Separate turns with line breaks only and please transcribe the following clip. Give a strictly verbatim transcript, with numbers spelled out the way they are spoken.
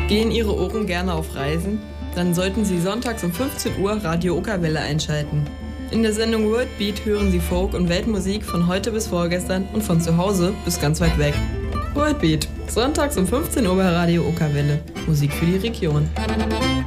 Gehen Ihre Ohren gerne auf Reisen? Dann sollten Sie sonntags um fünfzehn Uhr Radio Okerwelle einschalten. In der Sendung Worldbeat hören Sie Folk- und Weltmusik von heute bis vorgestern und von zu Hause bis ganz weit weg. Worldbeat, sonntags um fünfzehn Uhr bei Radio Okerwelle. Musik für die Region.